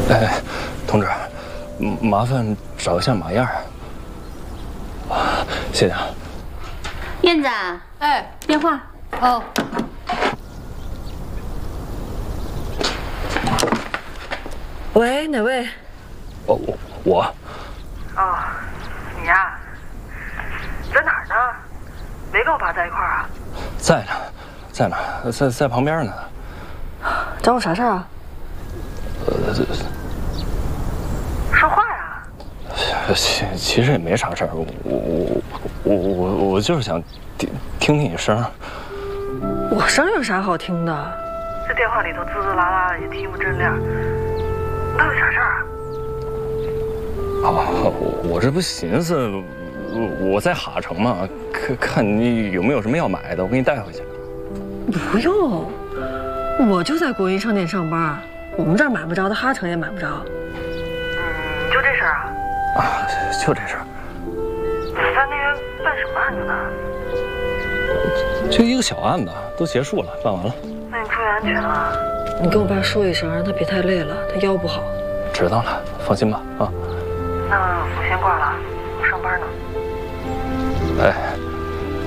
哎，同志，麻烦找一下马燕儿。啊，谢谢啊。 燕子， 哎， 电话。 哦。喂，哪位？ 哦，我。 哦，你呀，在哪儿呢？没跟我爸在一块儿啊？ 在呢，在呢，在旁边呢。 找我啥事儿啊？ 说话呀！ 其实也没啥事儿，我就是想听你声。 我声有啥好听的？ 这电话里头滋滋啦啦的，也听不真亮。到底啥事儿啊？ 我这不寻思，我在哈城嘛，看你有没有什么要买的，我给你带回去。 不用，我就在国营商店上班，我们这儿买不着的，哈城也买不着。 就这事儿啊？ 啊，就这事儿。 3天办什么案子呢？ 就一个小案子，都结束了，办完了。 那你注意安全啊！ 你跟我爸说一声，让他别太累了，他腰不好。 知道了，放心吧，啊。 那我先挂了，我上班呢。 哎。